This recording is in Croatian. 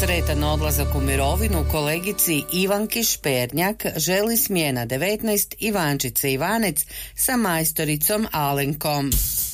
Sretan odlazak u mirovinu kolegici Ivanki Špernjak želi smjena 19 Ivančice Ivanec sa majstoricom Alenkom.